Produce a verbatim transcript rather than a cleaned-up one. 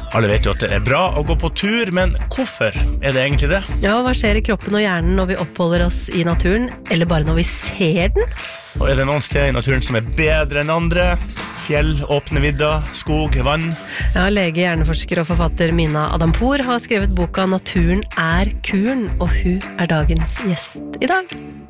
Alle vet jo at det er bra å gå på tur, men hvorfor er det egentlig det? Ja, hva skjer i kroppen og hjernen når vi oppholder oss i naturen, eller bare når vi ser den? Og er det noen steder i naturen som er bedre enn andre? Fjell, åpne vidder, skog, vann? Ja, lege, hjerneforsker og forfatter Mina Adampour har skrevet boka «Naturen er kuren», og hun er dagens gjest i dag.